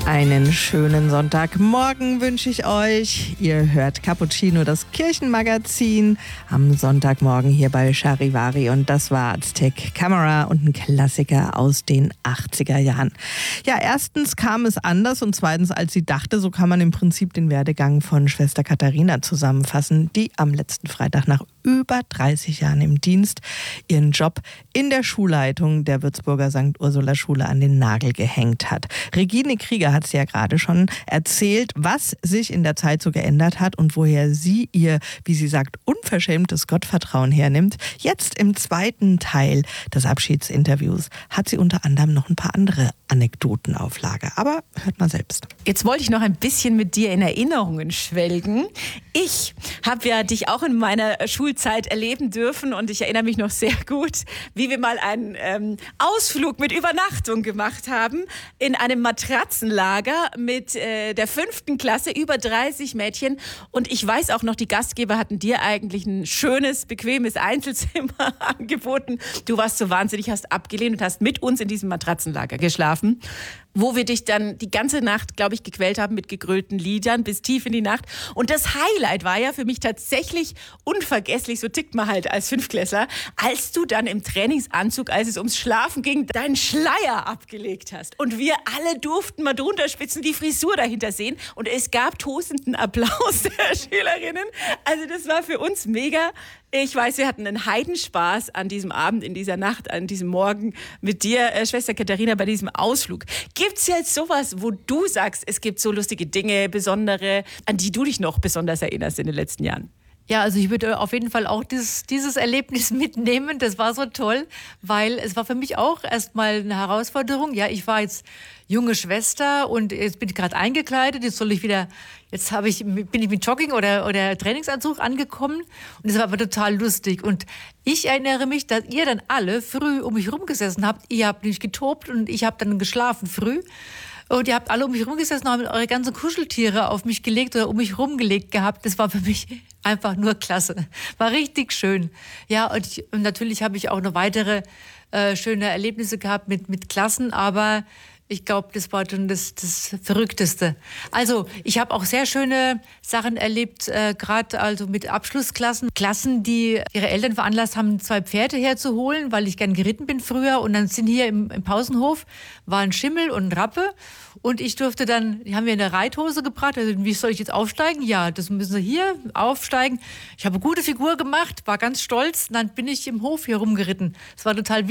Einen schönen Sonntagmorgen wünsche ich euch. Ihr hört Cappuccino, das Kirchenmagazin, am Sonntagmorgen hier bei Charivari. Und das war Aztec Camera und ein Klassiker aus den 80er Jahren. Ja, erstens kam es anders und zweitens, als sie dachte. So kann man im Prinzip den Werdegang von Schwester Katharina zusammenfassen, die am letzten Freitag nach über 30 Jahren im Dienst ihren Job in der Schulleitung der Würzburger St. Ursula Schule an den Nagel gehängt hat. Regine Krieger hat es ja gerade schon erzählt, was sich in der Zeit so geändert hat und woher sie ihr, wie sie sagt, unverschämtes Gottvertrauen hernimmt. Jetzt im zweiten Teil des Abschiedsinterviews hat sie unter anderem noch ein paar andere Anekdoten auf Lager. Aber hört mal selbst. Jetzt wollte ich noch ein bisschen mit dir in Erinnerungen schwelgen. Ich habe ja dich auch in meiner Schulzeit erleben dürfen und ich erinnere mich noch sehr gut, wie wir mal einen Ausflug mit Übernachtung gemacht haben in einem Matratzenlager mit der 5. Klasse, über 30 Mädchen. Und ich weiß auch noch, die Gastgeber hatten dir eigentlich ein schönes, bequemes Einzelzimmer angeboten. Du warst so wahnsinnig, hast abgelehnt und hast mit uns in diesem Matratzenlager geschlafen, wo wir dich dann die ganze Nacht, glaube ich, gequält haben mit gegrölten Liedern bis tief in die Nacht. Und das Highlight war ja für mich tatsächlich unvergesslich, so tickt man halt als Fünftklässler, als du dann im Trainingsanzug, als es ums Schlafen ging, deinen Schleier abgelegt hast. Und wir alle durften mal drunter spitzen, die Frisur dahinter sehen. Und es gab tosenden Applaus der Schülerinnen. Also das war für uns mega. Ich weiß, wir hatten einen Heidenspaß an diesem Abend, in dieser Nacht, an diesem Morgen mit dir, Schwester Katharina, bei diesem Ausflug. Gibt's jetzt sowas, wo du sagst, es gibt so lustige Dinge, besondere, an die du dich noch besonders erinnerst in den letzten Jahren? Ja, also ich würde auf jeden Fall auch dieses Erlebnis mitnehmen. Das war so toll, weil es war für mich auch erstmal eine Herausforderung. Ja, ich war jetzt junge Schwester und jetzt bin ich gerade eingekleidet. Bin ich mit Jogging oder Trainingsanzug angekommen und das war aber total lustig. Und ich erinnere mich, dass ihr dann alle früh um mich rumgesessen habt. Ihr habt nicht getobt und ich habe dann geschlafen früh. Und ihr habt alle um mich rumgesessen und habt eure ganzen Kuscheltiere auf mich gelegt oder um mich rumgelegt gehabt. Das war für mich einfach nur klasse. War richtig schön. Ja, und natürlich habe ich auch noch weitere schöne Erlebnisse gehabt mit Klassen, aber ich glaube, das war schon das Verrückteste. Also ich habe auch sehr schöne Sachen erlebt, gerade also mit Abschlussklassen. Klassen, die ihre Eltern veranlasst haben, 2 Pferde herzuholen, weil ich gern geritten bin früher. Und dann sind hier im Pausenhof war ein Schimmel und ein Rappe. Und ich durfte dann, die haben mir eine Reithose gebracht. Also, wie soll ich jetzt aufsteigen? Ja, das müssen Sie hier aufsteigen. Ich habe eine gute Figur gemacht, war ganz stolz. Und dann bin ich im Hof hier rumgeritten. Das war total